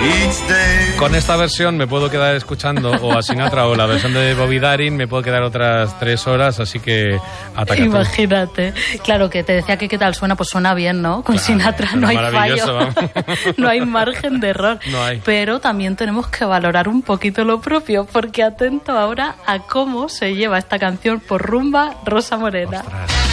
Con esta versión me puedo quedar escuchando o a Sinatra o la versión de Bobby Darin me puedo quedar otras 3 horas, así que ataca. Imagínate. Claro, que te decía que qué tal suena, pues suena bien, ¿no? Con claro, Sinatra no hay fallo. No hay margen de error. No hay. Pero también tenemos que valorar un poquito lo propio, porque atento ahora a cómo se lleva esta canción por rumba Rosa Morena. Ostras.